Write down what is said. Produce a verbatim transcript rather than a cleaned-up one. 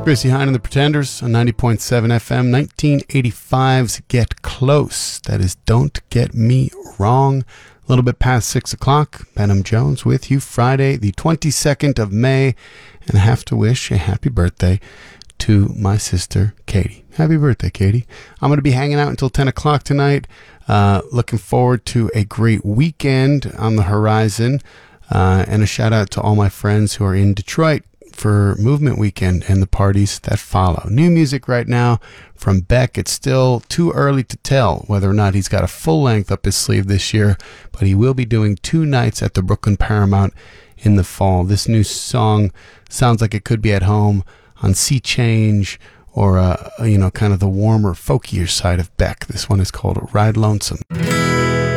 Chrissy Hine and the Pretenders on ninety point seven F M, nineteen eighty-five's Get Close. That is Don't Get Me Wrong. A little bit past six o'clock. Benham Jones with you Friday, the twenty-second of May. And I have to wish a happy birthday to my sister, Katie. Happy birthday, Katie. I'm going to be hanging out until ten o'clock tonight. Uh, looking forward to a great weekend on the horizon. Uh, and a shout out to all my friends who are in Detroit for Movement Weekend and the parties that follow. New music right now from Beck. It's still too early to tell whether or not he's got a full length up his sleeve this year, but he will be doing two nights at the Brooklyn Paramount in the fall. This new song sounds like it could be at home on Sea Change or, uh, you know, kind of the warmer, folkier side of Beck. This one is called Ride Lonesome.